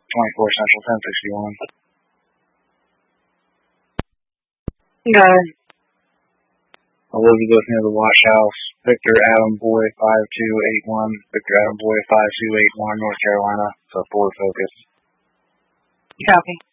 24 Central 1061. Got it. Elizabeth near the Wash House. Victor Adam Boy 5281. Victor Adam Boy 5281, North Carolina. So Ford Focus. Copy.